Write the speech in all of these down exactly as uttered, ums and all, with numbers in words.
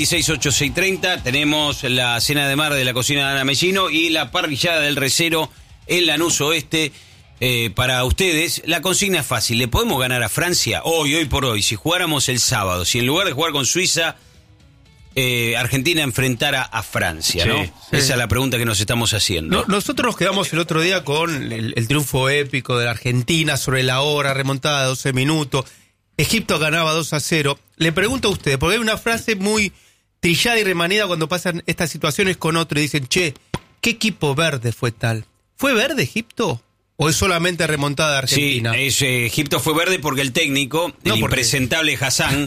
seis ocho seis treinta, tenemos la cena de mar de la cocina de Ana Mellino y la parrillada del Recero en Lanús Oeste. Eh, para ustedes, la consigna es fácil. ¿Le podemos ganar a Francia hoy, hoy por hoy? Si jugáramos el sábado, si en lugar de jugar con Suiza, eh, Argentina enfrentara a Francia, sí, ¿no? sí. Esa es la pregunta que nos estamos haciendo. No, nosotros nos quedamos el otro día con el, el triunfo épico de la Argentina sobre la hora, remontada de doce minutos. Egipto ganaba dos a cero. Le pregunto a ustedes, porque hay una frase muy trillada y remanida cuando pasan estas situaciones con otro y dicen, che, ¿qué equipo verde fue tal? ¿Fue verde Egipto? ¿O es solamente remontada de Argentina? Sí, es, eh, Egipto fue verde porque el técnico, No, el porque- impresentable Hassan,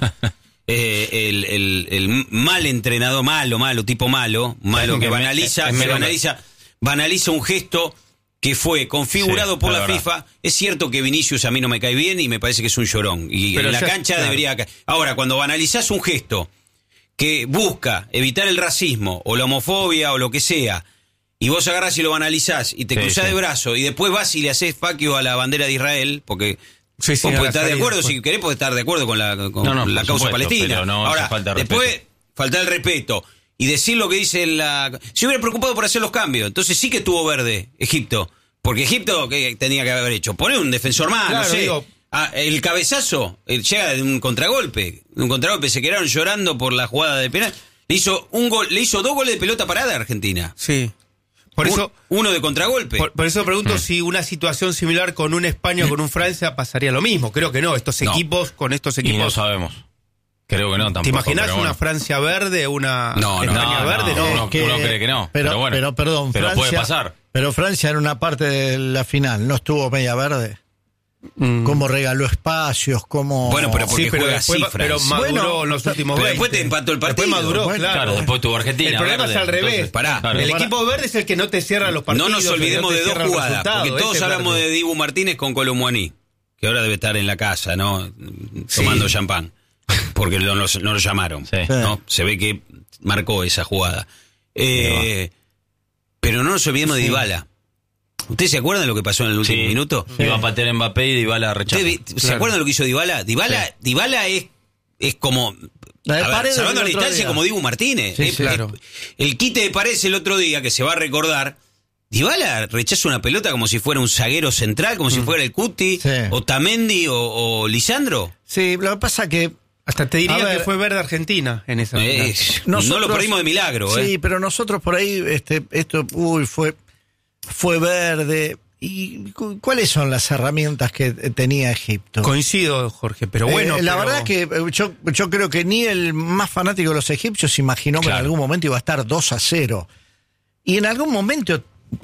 eh, el, el, el mal entrenador, malo, malo, tipo malo, malo que Es- banaliza, es que mero- banaliza, banaliza un gesto que fue configurado Sí, por la la verdad. FIFA. Es cierto que Vinicius a mí no me cae bien y me parece que es un llorón. Y Pero en la ya- cancha claro. debería caer. Ahora, cuando banalizás un gesto que busca evitar el racismo o la homofobia o lo que sea, y vos agarrás y lo banalizás y te Sí, cruzás sí. de brazo y después vas y le haces faquio a la bandera de Israel, porque Sí, sí, vos a podés la estar de salida, acuerdo, pues. si querés podés estar de acuerdo con la, con No, no, la por causa supuesto, palestina. pero no Ahora, hace falta después respeto. falta el respeto y decir lo que dice la... Se hubiera preocupado por hacer los cambios, entonces sí que estuvo verde Egipto, porque Egipto, ¿qué tenía que haber hecho? Poner un defensor más, Claro, no sé. digo- Ah, el cabezazo eh, llega de un contragolpe, de un contragolpe, se quedaron llorando por la jugada de penal. Le hizo un gol, le hizo dos goles de pelota parada a Argentina. Sí. Por Un- eso... uno de contragolpe. Por, por eso pregunto Mm. si una situación similar con un España o con un Francia pasaría lo mismo. Creo que no. Estos No. equipos, con estos Y no equipos... sabemos. Creo que no, tampoco. ¿Te imaginas pero una bueno. Francia verde, una No, no. España No, verde? no, No, uno- uno cree que no, Pero, pero bueno. pero perdón, Pero Francia, puede pasar. Pero Francia en una parte de la final no estuvo media verde. Mm. Cómo regaló espacios, cómo... Bueno, pero porque Sí, pero juega después, así, pero Francia. maduró Bueno, en los últimos pero veinte. después te empató el partido. Después maduró, Bueno, claro. Claro, después tuvo Argentina. El problema verde, es al revés. entonces- Pará. Claro. El Para- equipo verde es el que no te cierra los partidos. No nos olvidemos el de que dos no te cierra los jugadas, resultados. porque todos Ese es hablamos verde. de Dibu Martínez con Colomboani, que ahora debe estar en la casa, ¿no? Tomando champán, porque no, lo- no lo llamaron, Sí. ¿no? Se ve que marcó esa jugada. Eh, pero no nos olvidemos de Dybala. ¿Ustedes se acuerdan de lo que pasó en el último Sí. minuto? Iba a patear en Mbappé y Dybala rechaza. ¿Ustedes vi- ¿Se Claro. acuerdan de lo que hizo Dybala? Dybala, Sí. Dybala es, es como... La de a ver, Paredes salvando la del otro distancia, día. como Dibu Martínez. Sí, Es- claro. es- el quite de Paredes el otro día, que se va a recordar, Dybala rechaza una pelota como si fuera un zaguero central, como si fuera el Cuti, Sí. o Tamendi, o, o Lisandro. Sí, lo que pasa que... Hasta te diría A ver, que fue verde Argentina en esa Eh, final. no lo nosotros- perdimos de milagro. Sí, eh. pero nosotros por ahí, este, esto, uy, fue, fue verde. ¿Y cu- cuáles son las herramientas que eh, tenía Egipto? Coincido, Jorge, pero bueno. Eh, la pero- verdad que eh, yo, yo creo que ni el más fanático de los egipcios imaginó que Claro. en algún momento iba a estar dos a cero. Y en algún momento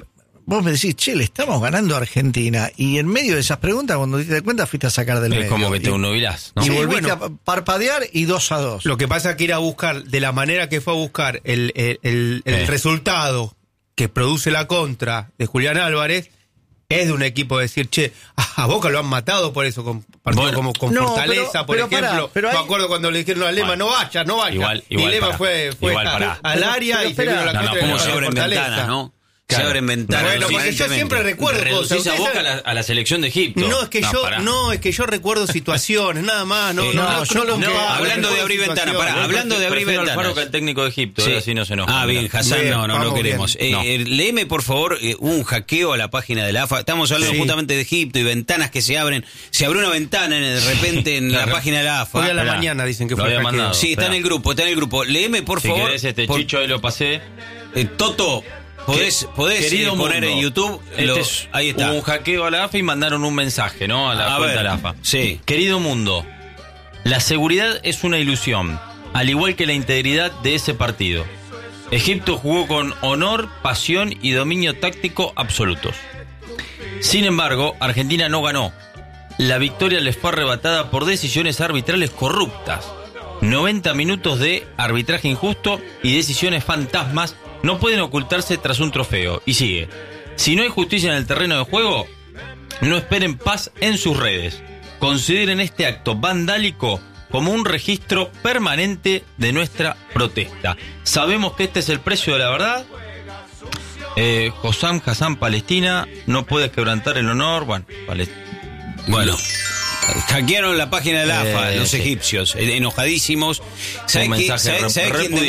vos me decís, che, le estamos ganando a Argentina. Y en medio de esas preguntas, cuando te das cuenta, fuiste a sacar del Es medio. como que te Y- unubilás, ¿no? Y Sí, volviste bueno. a parpadear y dos a dos. Lo que pasa es que ir a buscar, de la manera que fue a buscar el, el, el- el Sí. resultado que produce la contra de Julián Álvarez, es de un equipo decir, che, a Boca lo han matado por eso, con partido Bueno. como con No, Fortaleza, pero- por pero ejemplo. pará, pero Me hay- acuerdo cuando le dijeron a Lema, Bueno. no vaya, no vaya. Igual- y igual Lema pará. fue, fue Igual a- pará. al Pero- área pero y se vino espera. la No, no, contra y Cómo le se ganó abren Fortaleza. ventanas, ¿no? Claro. Se abren ventanas. Bueno, porque yo evidentemente. siempre recuerdo cosas. Reducís a Ustedes Boca a saben- la, a la selección de Egipto. No, es que yo, pará. no, es que yo recuerdo situaciones, nada más. No, Eh, no, no, no, yo lo no, que- hablando de recuerdo abrir ventanas, situaciones. pará, hablando de abrir Prefiero al ventanas. Alfaro que el técnico de Egipto, Sí. eh, así no se enoja. Ah, bien, Hassan, Bien, no, no lo vamos queremos. bien. Eh, No. eh, léeme, por favor, eh, un hackeo a la página de la A F A. Estamos hablando Sí. justamente de Egipto y ventanas que se abren. Se abrió una ventana en- de repente en la Claro. página de la A F A. Hoy a la Esperá. mañana dicen que Lo fue había hackeo. mandado. Sí, está en Esperá. el grupo, está en el grupo. Léeme, por Si favor. querés este por- Chicho, ahí lo pasé. eh, Toto, podés, podés Querido eh, poner mundo, en YouTube. este lo- es- ahí está. Hubo un hackeo a la A F A y mandaron un mensaje, ¿no? A la A cuenta ver, de la A F A. sí. Querido mundo, la seguridad es una ilusión, al igual que la integridad de ese partido. Egipto jugó con honor, pasión y dominio táctico absolutos. Sin embargo, Argentina no ganó. La victoria les fue arrebatada por decisiones arbitrales corruptas. noventa minutos de arbitraje injusto y decisiones fantasmas no pueden ocultarse tras un trofeo. Y sigue. Si no hay justicia en el terreno de juego, no esperen paz en sus redes. Consideren este acto vandálico como un registro permanente de nuestra protesta. Sabemos que este es el precio de la verdad. Eh, Hossam Hassan, Palestina, no puede quebrantar el honor. Bueno, Palestina. Bueno, hackearon la página de la A F A, Eh, los sí. egipcios, enojadísimos. ¿Sabe Un qué- mensaje sabe- re- sabe quién repudiable.